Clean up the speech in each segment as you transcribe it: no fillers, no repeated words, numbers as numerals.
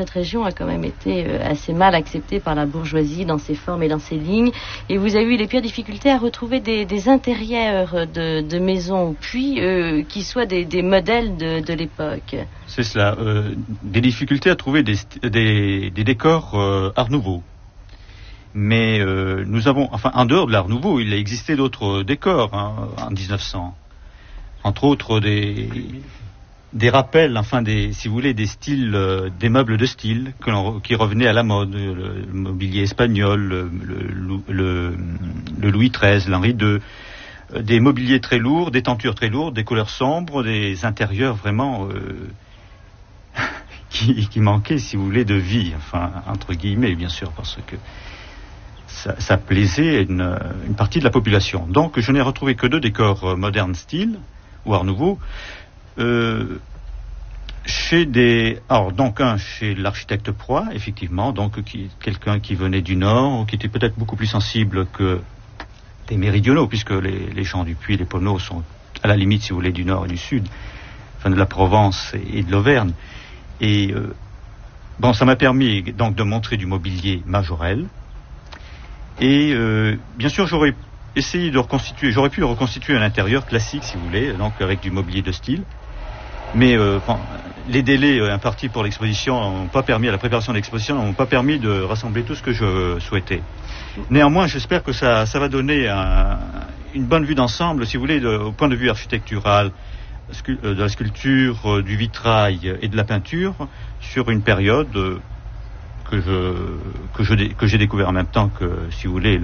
cette région a quand même été assez mal accepté par la bourgeoisie dans ses formes et dans ses lignes. Et vous avez eu les pires difficultés à retrouver des intérieurs de maisons, puis qui soient des modèles de l'époque. C'est cela. Des difficultés à trouver des décors Art Nouveau. Mais nous avons, enfin, en dehors de l'Art Nouveau, il a existé d'autres décors en 1900. Entre autres des rappels, enfin si vous voulez, des styles, des meubles de style qui revenaient à la mode, le mobilier espagnol, le Louis XIII, l'Henri II, des mobiliers très lourds, des tentures très lourdes, des couleurs sombres, des intérieurs vraiment qui manquaient, si vous voulez, de vie, enfin entre guillemets, bien sûr, parce que ça plaisait une partie de la population. Donc je n'ai retrouvé que 2 décors moderne style ou Art Nouveau. Donc un chez l'architecte Proy, effectivement, donc quelqu'un qui venait du Nord, qui était peut-être beaucoup plus sensible que des méridionaux, puisque les champs du Puy, les Poneaux sont à la limite, si vous voulez, du Nord et du Sud, enfin de la Provence et de l'Auvergne. Et ça m'a permis donc de montrer du mobilier majorel. Et bien sûr, j'aurais pu reconstituer un intérieur classique, si vous voulez, donc avec du mobilier de style. Mais les délais impartis pour l'exposition n'ont pas permis, à la préparation de l'exposition, n'ont pas permis de rassembler tout ce que je souhaitais. Néanmoins, j'espère que ça va donner une bonne vue d'ensemble, si vous voulez, au point de vue architectural, de la sculpture, du vitrail et de la peinture, sur une période que j'ai découvert en même temps que, si vous voulez,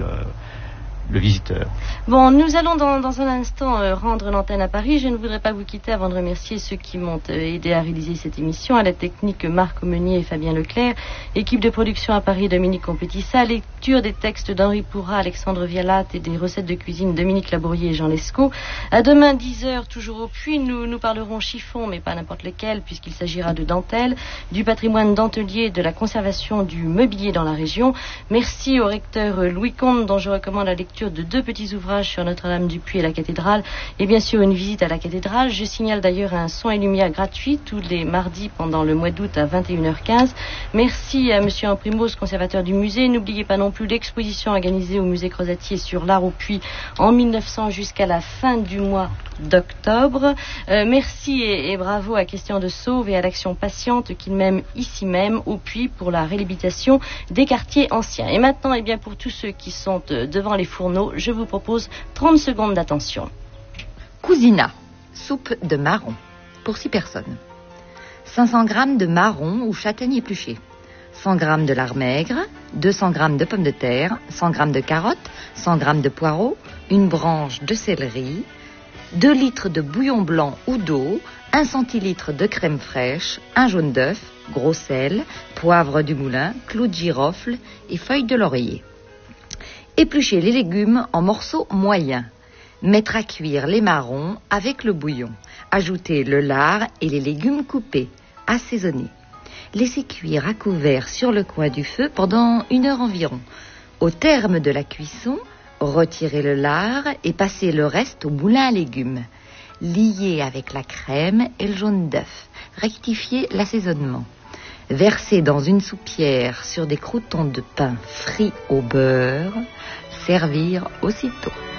le visiteur. Bon, nous allons dans un instant rendre l'antenne à Paris. Je ne voudrais pas vous quitter avant de remercier ceux qui m'ont aidé à réaliser cette émission. À la technique, Marc Aumenier et Fabien Leclerc. Équipe de production à Paris, Dominique Compétissa. Lecture des textes d'Henri Pourrat, Alexandre Vialat et des recettes de cuisine, Dominique Labourier et Jean Lescaut. À demain, 10h, toujours au Puy. Nous parlerons chiffon, mais pas n'importe lequel, puisqu'il s'agira de dentelle, du patrimoine dentelier, de la conservation du mobilier dans la région. Merci au recteur Louis Comte, dont je recommande la lecture de 2 petits ouvrages sur Notre-Dame-du-Puy et la cathédrale, et bien sûr une visite à la cathédrale. Je signale d'ailleurs un son et lumière gratuit tous les mardis pendant le mois d'août à 21h15. Merci à monsieur Amprimos, conservateur du musée. N'oubliez pas non plus l'exposition organisée au musée Crozatier sur l'art au Puy en 1900 jusqu'à la fin du mois d'octobre. Merci et bravo à Christian de Sauve et à l'Action Patiente qu'il mène ici même au Puy pour la réhabilitation des quartiers anciens. Et maintenant, pour tous ceux qui sont devant les fourneaux, je vous propose 30 secondes d'attention. Cousina, soupe de marron, pour 6 personnes. 500 g de marron ou châtaigne épluché, 100 g de lard maigre, 200 g de pommes de terre, 100 g de carottes, 100 g de poireaux, une branche de céleri, 2 litres de bouillon blanc ou d'eau, 1 centilitre de crème fraîche, un jaune d'œuf, gros sel, poivre du moulin, clous de girofle et feuilles de laurier. Éplucher les légumes en morceaux moyens. Mettre à cuire les marrons avec le bouillon. Ajouter le lard et les légumes coupés. Assaisonner. Laisser cuire à couvert sur le coin du feu pendant 1 heure environ. Au terme de la cuisson, retirer le lard et passer le reste au moulin à légumes. Lier avec la crème et le jaune d'œuf. Rectifier l'assaisonnement. Verser dans une soupière sur des croûtons de pain frits au beurre. Servir aussitôt.